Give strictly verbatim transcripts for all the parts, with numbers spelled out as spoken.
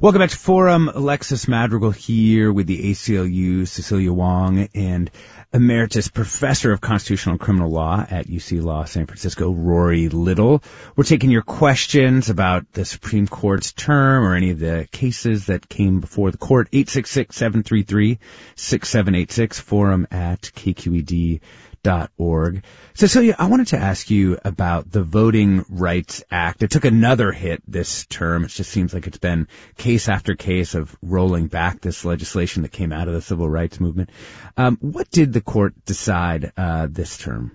Welcome back to Forum. Alexis Madrigal here with the A C L U, Cecilia Wong, and Emeritus Professor of Constitutional and Criminal Law at U C Law San Francisco, Rory Little. We're taking your questions about the Supreme Court's term or any of the cases that came before the court. eight six six, seven three three, six seven eight six, forum at k q e d dot org. Cecilia, I wanted to ask you about the Voting Rights Act. It took another hit this term. It just seems like it's been case after case of rolling back this legislation that came out of the civil rights movement. Um, what did the court decide uh, this term?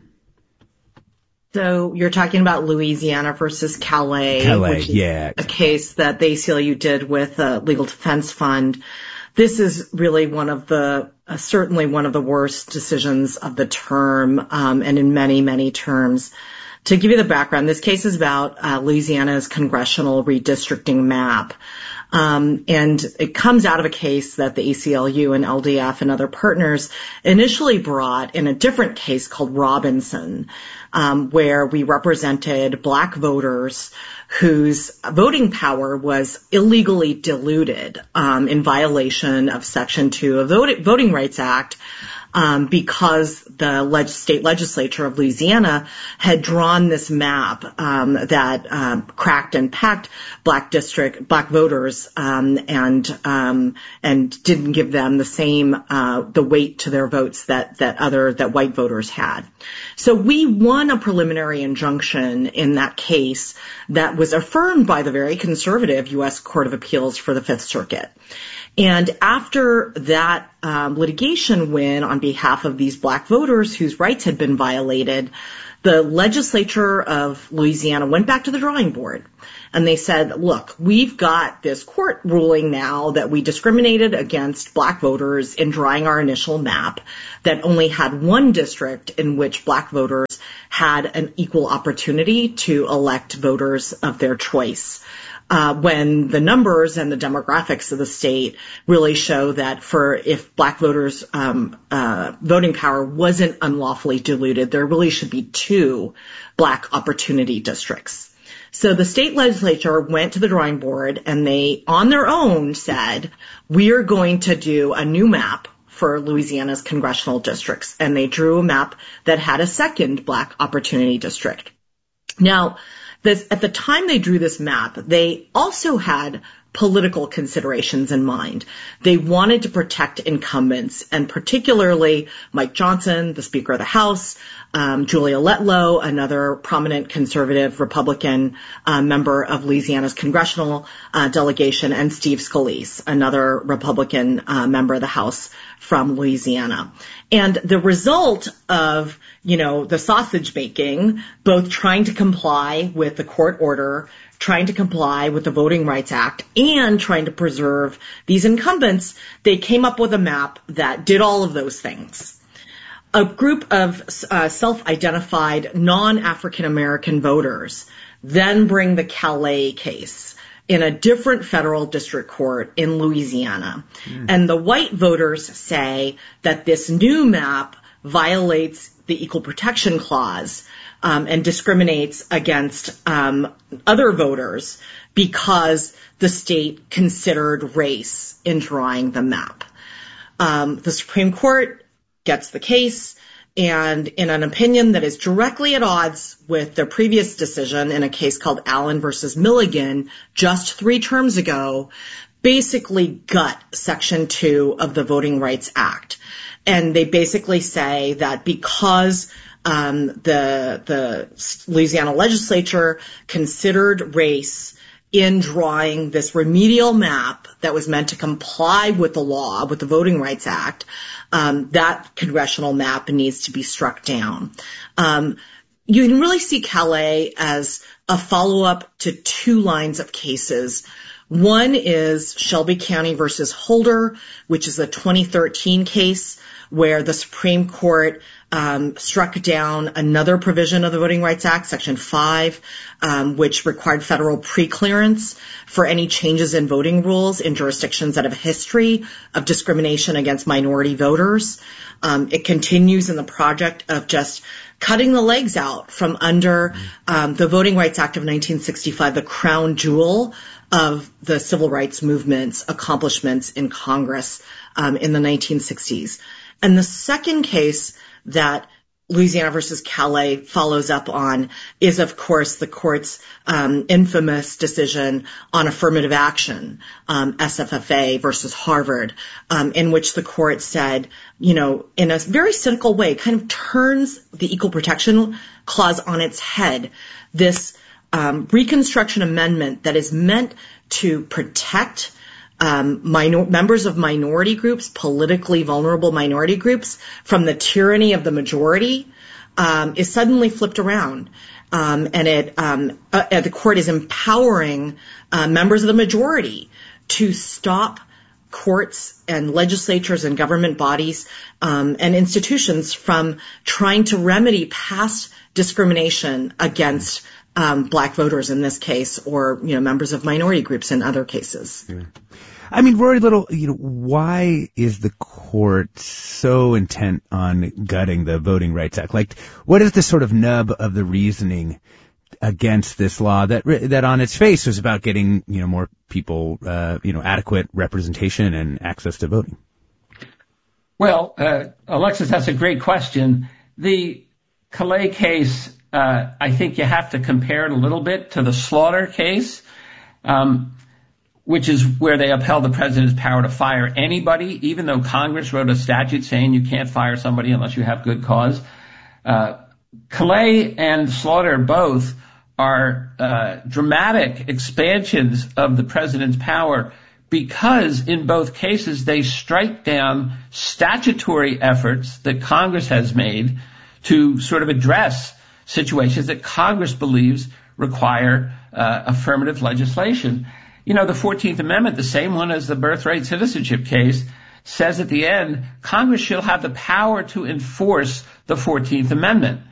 So you're talking about Louisiana versus Calais, Calais, which is yeah. a case that the A C L U did with the Legal Defense Fund. This is really one of the, uh, certainly one of the worst decisions of the term, um, and in many, many terms. To give you the background, this case is about uh, Louisiana's congressional redistricting map. Um, and it comes out of a case that the A C L U and L D F and other partners initially brought in a different case called Robinson, um, where we represented black voters whose voting power was illegally diluted, um, in violation of Section two of the Voting Rights Act, um, because the leg- state legislature of Louisiana had drawn this map, um, that, um, cracked and packed black district, black voters, um, and, um, and didn't give them the same, uh, the weight to their votes that, that other, that white voters had. So we won a preliminary injunction in that case that was affirmed by the very conservative U S Court of Appeals for the Fifth Circuit. And after that um, litigation win on behalf of these black voters whose rights had been violated, the legislature of Louisiana went back to the drawing board. And they said, look, we've got this court ruling now that we discriminated against black voters in drawing our initial map that only had one district in which black voters had an equal opportunity to elect voters of their choice. Uh, when the numbers and the demographics of the state really show that for if black voters' um, uh, voting power wasn't unlawfully diluted, there really should be two black opportunity districts. So the state legislature went to the drawing board and they, on their own, said, we are going to do a new map for Louisiana's congressional districts. And they drew a map that had a second black opportunity district. Now, This, at the time they drew this map, they also had political considerations in mind. They wanted to protect incumbents, and particularly Mike Johnson, the Speaker of the House, um, Julia Letlow, another prominent conservative Republican uh, member of Louisiana's congressional uh, delegation, and Steve Scalise, another Republican uh, member of the House from Louisiana. And the result of, you know, the sausage making, both trying to comply with the court order, trying to comply with the Voting Rights Act, and trying to preserve these incumbents, they came up with a map that did all of those things. A group of uh, self-identified non-African American voters then bring the Calais case in a different federal district court in Louisiana. Mm. And the white voters say that this new map violates the Equal Protection Clause um, and discriminates against um, other voters because the state considered race in drawing the map. Um, the Supreme Court gets the case, and in an opinion that is directly at odds with their previous decision in a case called Allen versus Milligan just three terms ago, basically gut Section two of the Voting Rights Act. And they basically say that because um, the the Louisiana legislature considered race in drawing this remedial map that was meant to comply with the law, with the Voting Rights Act, um, that congressional map needs to be struck down. Um, you can really see Calais as a follow-up to two lines of cases. One is Shelby County versus Holder, which is a twenty thirteen case where the Supreme Court um, struck down another provision of the Voting Rights Act, Section five, um, which required federal preclearance for any changes in voting rules in jurisdictions that have a history of discrimination against minority voters. Um, it continues in the project of just cutting the legs out from under um, the Voting Rights Act of nineteen sixty-five, the crown jewel of the civil rights movement's accomplishments in Congress um, in the nineteen sixties. And the second case that Louisiana versus Calais follows up on is, of course, the court's um, infamous decision on affirmative action, um, S F F A versus Harvard, um, in which the court said, you know, in a very cynical way, kind of turns the Equal Protection Clause on its head. This um, Reconstruction Amendment that is meant to protect Um, minor, members of minority groups, politically vulnerable minority groups, from the tyranny of the majority, um, is suddenly flipped around. Um, and it, um, uh, the court is empowering uh, members of the majority to stop courts and legislatures and government bodies um, and institutions from trying to remedy past discrimination against um, black voters in this case, or, you know, members of minority groups in other cases. Yeah. I mean, Rory Little, you know, why is the court so intent on gutting the Voting Rights Act? Like, what is the sort of nub of the reasoning against this law that that on its face was about getting, you know, more people, uh, you know, adequate representation and access to voting? Well, uh, Alexis, that's a great question. The Calais case, uh, I think you have to compare it a little bit to the Slaughter case. Um, which is where they upheld the president's power to fire anybody, even though Congress wrote a statute saying you can't fire somebody unless you have good cause. Uh, Calais and Slaughter both are uh, dramatic expansions of the president's power, because in both cases they strike down statutory efforts that Congress has made to sort of address situations that Congress believes require uh, affirmative legislation. You know, the fourteenth Amendment, the same one as the birthright citizenship case, says at the end, Congress shall have the power to enforce the fourteenth Amendment.